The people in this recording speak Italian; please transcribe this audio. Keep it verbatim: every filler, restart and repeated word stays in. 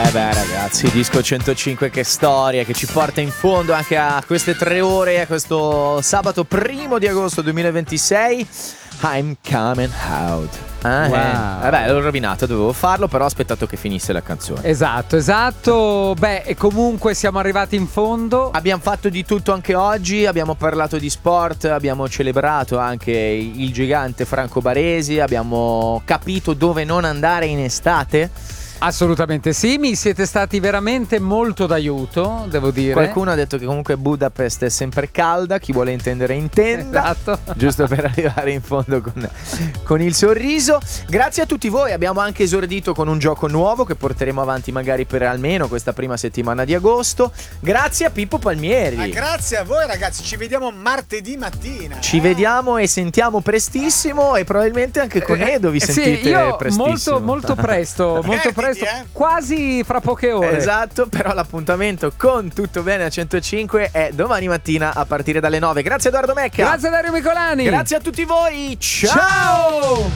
Eh beh ragazzi, Disco centocinque, che storia, che ci porta in fondo anche a queste tre ore, a questo sabato primo di agosto duemilaventisei. I'm coming out. Ah, wow. eh. Vabbè, l'ho rovinato, dovevo farlo, però ho aspettato che finisse la canzone. Esatto, esatto. Beh, e comunque siamo arrivati in fondo. Abbiamo fatto di tutto anche oggi, abbiamo parlato di sport, abbiamo celebrato anche il gigante Franco Baresi, abbiamo capito dove non andare in estate. Assolutamente sì, mi siete stati veramente molto d'aiuto, devo dire. Qualcuno ha detto che comunque Budapest è sempre calda, chi vuole intendere intenda. Esatto. Giusto per arrivare in fondo con, con il sorriso. Grazie a tutti voi, abbiamo anche esordito con un gioco nuovo che porteremo avanti magari per almeno questa prima settimana di agosto. Grazie a Pippo Palmieri. Ma grazie a voi ragazzi, ci vediamo martedì mattina. Ci eh? vediamo e sentiamo prestissimo, e probabilmente anche con Edo vi Eh, sentite sì, io prestissimo. molto, molto presto, molto Divertiti, presto, eh? quasi fra poche ore. Esatto, però l'appuntamento con Tutto Bene a centocinque è domani mattina a partire dalle nove. Grazie Edoardo Mecca. Grazie Dario Micolani. Grazie a tutti voi. Ciao! Ciao!